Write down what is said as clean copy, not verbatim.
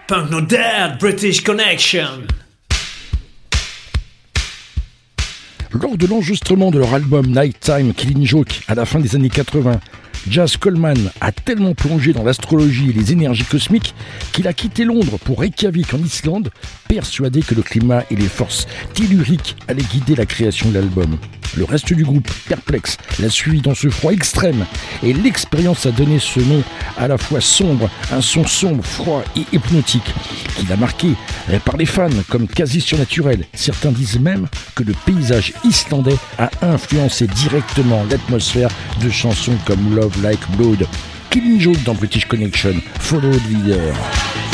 Punk No Dead, British Connection. Lors de l'enregistrement de leur album Nighttime Killing Joke à la fin des années 80, Jaz Coleman a tellement plongé dans l'astrologie et les énergies cosmiques qu'il a quitté Londres pour Reykjavik en Islande, persuadé que le climat et les forces telluriques allaient guider la création de l'album. Le reste du groupe, perplexe, l'a suivi dans ce froid extrême et l'expérience a donné ce nom à la fois sombre, un son sombre, froid et hypnotique qui l'a marqué par les fans comme quasi surnaturel. Certains disent même que le paysage islandais a influencé directement l'atmosphère de chansons comme Love Like Blood. Killing Joke dans British Connection, Follow the Leader.